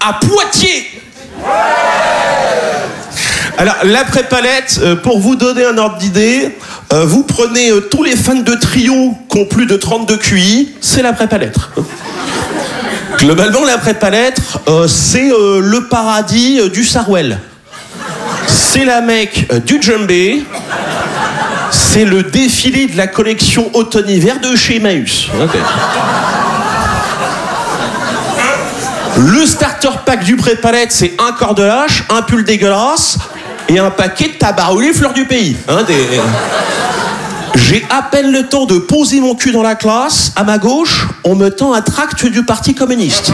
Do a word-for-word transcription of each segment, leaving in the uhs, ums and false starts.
à Poitiers. Alors, la prépalette, euh, pour vous donner un ordre d'idée, euh, vous prenez euh, tous les fans de trio qui ont plus de trente-deux Q I, c'est la prépalette. Globalement, la prépalette, euh, c'est euh, le paradis euh, du Sarwell. C'est la Mecque euh, du djembé. C'est le défilé de la collection automne-hiver de chez Emmaüs. Okay. Le starter pack du prépalette, c'est un corps de lâche, un pull dégueulasse et un paquet de tabaroulis fleurs du pays. Hein, des... J'ai à peine le temps de poser mon cul dans la classe. À ma gauche, on me tend un tract du Parti communiste.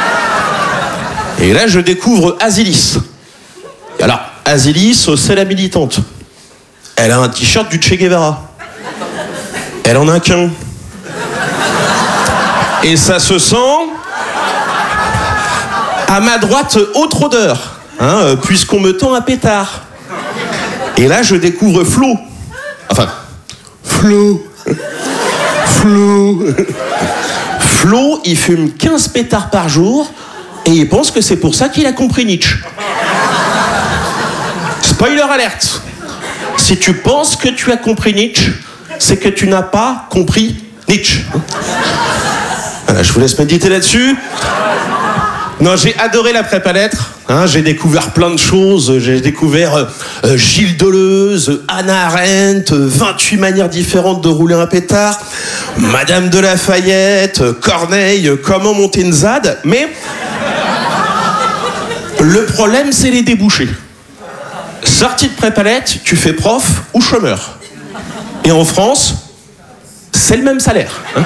Et là, je découvre Asilis. Alors, Asilis, c'est la militante. Elle a un t-shirt du Che Guevara. Elle en a qu'un. Et ça se sent... À ma droite, autre odeur, hein, puisqu'on me tend un pétard. Et là, je découvre Flo. Enfin, Flo. Flo. Flo, il fume quinze pétards par jour et il pense que c'est pour ça qu'il a compris Nietzsche. Spoiler alerte. Si tu penses que tu as compris Nietzsche, c'est que tu n'as pas compris Nietzsche. Voilà, je vous laisse méditer là-dessus. Non, j'ai adoré la prépa lettres. Hein, j'ai découvert plein de choses. J'ai découvert euh, euh, Gilles Deleuze, Hannah Arendt, euh, vingt-huit manières différentes de rouler un pétard, Madame de Lafayette, euh, Corneille, euh, comment monter une Z A D. Mais le problème, c'est les débouchés. Sortie de prépa lettres, tu fais prof ou chômeur. Et en France, c'est le même salaire. Hein.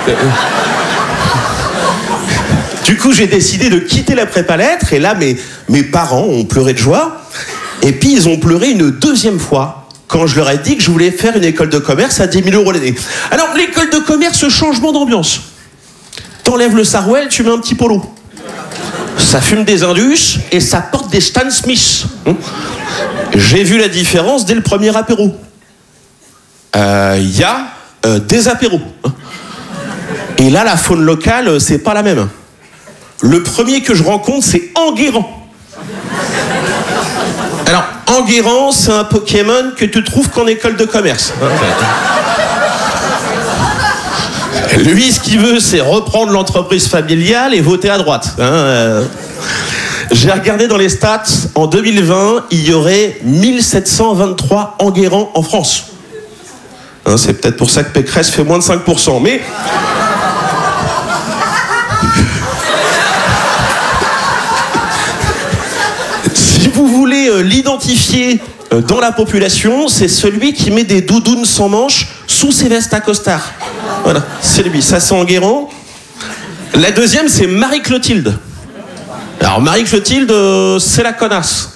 Du coup, j'ai décidé de quitter la prépa lettres, et là, mes, mes parents ont pleuré de joie. Et puis, ils ont pleuré une deuxième fois, quand je leur ai dit que je voulais faire une école de commerce à dix mille euros l'année. Alors, l'école de commerce, changement d'ambiance. T'enlèves le Sarwell, tu mets un petit polo. Ça fume des Indus, et ça porte des Stan Smith. J'ai vu la différence dès le premier apéro. Il euh, y a euh, des apéros. Et là, la faune locale, c'est pas la même. Le premier que je rencontre, c'est Enguerrand. Alors, Enguerrand, c'est un Pokémon que tu trouves qu'en école de commerce. Lui, ce qu'il veut, c'est reprendre l'entreprise familiale et voter à droite. Hein. J'ai regardé dans les stats, en deux mille vingt, il y aurait mille sept cent vingt-trois Enguerrand en France. Hein, c'est peut-être pour ça que Pécresse fait moins de cinq pour cent, mais... Si vous voulez euh, l'identifier euh, dans la population, c'est celui qui met des doudounes sans manches sous ses vestes à costard. Voilà, c'est lui. Ça, c'est Enguerrand. La deuxième, c'est Marie-Clotilde. Alors, Marie-Clotilde, euh, c'est la connasse.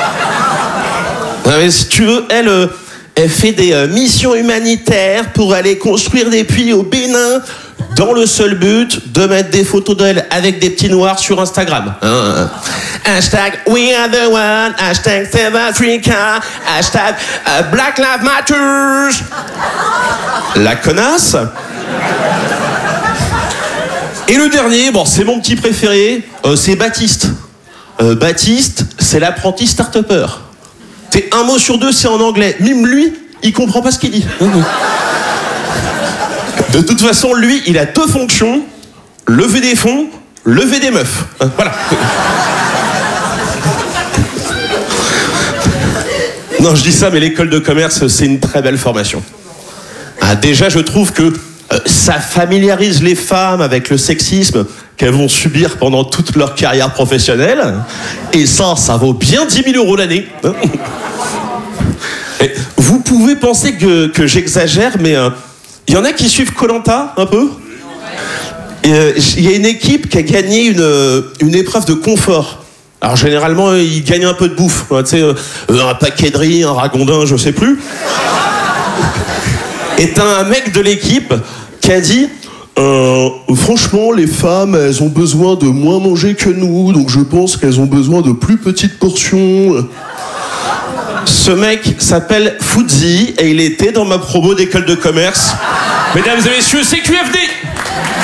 Mais si tu veux, elle, euh, elle fait des euh, missions humanitaires pour aller construire des puits au Bénin, dans le seul but de mettre des photos d'elle avec des petits noirs sur Instagram. Hein, hashtag we are the one, hashtag South Africa, hashtag uh, Black Lives Matter. La connasse. Et le dernier, bon, c'est mon petit préféré, euh, c'est Baptiste. Euh, Baptiste, c'est l'apprenti start-upper. C'est un mot sur deux, c'est en anglais. Même lui, il comprend pas ce qu'il dit. De toute façon, lui, il a deux fonctions. Lever des fonds, lever des meufs. Euh, voilà. Non, je dis ça, mais l'école de commerce, c'est une très belle formation. Ah, déjà, je trouve que euh, ça familiarise les femmes avec le sexisme qu'elles vont subir pendant toute leur carrière professionnelle. Et ça, ça vaut bien dix mille euros l'année. Et vous pouvez penser que, que j'exagère, mais... Euh, il y en a qui suivent Koh-Lanta un peu. Il euh, y a une équipe qui a gagné une, une épreuve de confort. Alors généralement, ils gagnent un peu de bouffe. Tu sais, euh, un paquet de riz, un ragondin, je sais plus. Et t'as un mec de l'équipe qui a dit euh, franchement, les femmes, elles ont besoin de moins manger que nous, donc je pense qu'elles ont besoin de plus petites portions. Ce mec s'appelle Foodzi et il était dans ma promo d'école de commerce. Mesdames et messieurs, c'est Q F D.